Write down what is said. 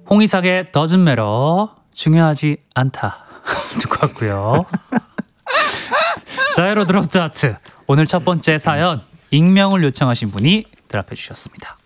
홍이삭의 Doesn't Matter 중요하지 않다 듣고 왔고요. 자이로 드롭드 하트 오늘 첫 번째 사연 익명을 요청하신 분이 대답해 주셨습니다.